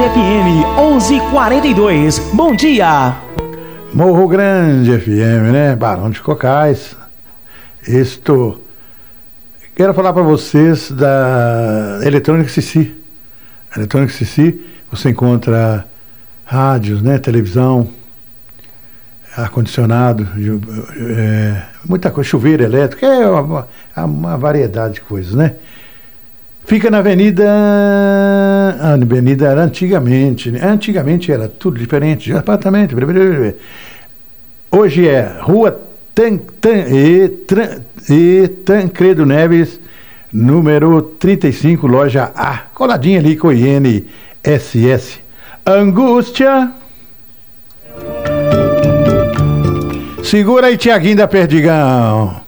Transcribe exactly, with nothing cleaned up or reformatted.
F M onze e quarenta e dois. Bom dia. Morro Grande F M, né? Barão de Cocais. Estou... Quero falar para vocês da Eletrônica Cici. Eletrônica Cici, você encontra rádios, né? Televisão, ar-condicionado, é, muita coisa, chuveiro elétrico, é uma, uma variedade de coisas, né? Fica na Avenida... A Avenida era antigamente, né? Antigamente era tudo diferente, de apartamento. Hoje é Rua Tan, Tan, e, Tran, e Tancredo Neves, número trinta e cinco, loja A, coladinha ali com o I N S S. Angústia. Segura aí, Tiaguinho da Perdigão.